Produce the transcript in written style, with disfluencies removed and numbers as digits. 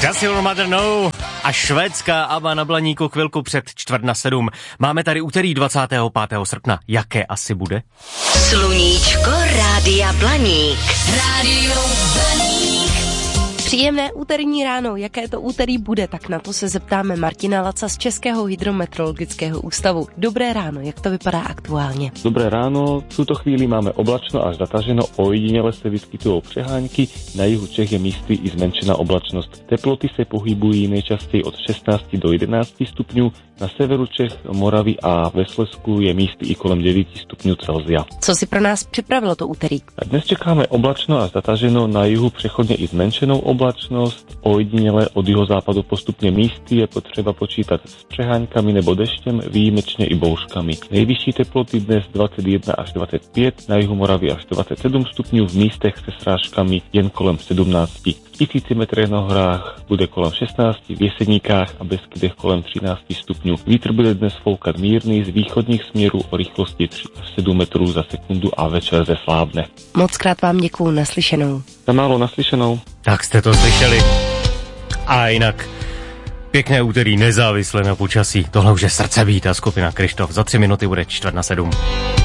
Does your mother know? A švédská ABBA na Blaníku chvilku před 6:45. Máme tady úterý 25. srpna. Jaké asi bude? Sluníčko Rádia Blaník. Rádio Blaník. Příjemné úterní ráno, jaké to úterý bude, tak na to se zeptáme Martina Laca z Českého hydrometeorologického ústavu. Dobré ráno, jak to vypadá aktuálně? Dobré ráno, v tuto chvíli máme oblačno až zataženo, ojedinele se vyskytují přehánky, na jihu Čech je místy i zmenšená oblačnost. Teploty se pohybují nejčastěji od 16 do 11 stupňů, na severu Čech, Moravy a ve Slezsku je místy i kolem 9 stupňů Celsia. Co si pro nás připravilo to úterý? Dnes čekáme oblačno až zataženo, na jihu přechodně i zmenšenou oblačnost, ojedinele od jihozápadu postupně místy je potřeba počítat s přeháňkami nebo deštěm, výjimečně i bouřkami. Nejvyšší teploty dnes 21 až 25, na jihu Moravy až 27 stupňů, v místech se srážkami jen kolem 17. V Tisícimetrech na horách bude kolem 16, v Jeseníkách a Beskydech kolem 13 stupňů. Vítr bude dnes foukat mírný z východních směrů o rychlosti 3 až 7 metrů za sekundu a večer zeslábne. Mockrát vám děkuju, naslyšenou. Na málo naslyšenou. Tak jste to slyšeli. A jinak pěkné úterý nezávisle na počasí. Tohle už je Srdcebít a skupina Kryštof. Za 3 minuty bude 6:45.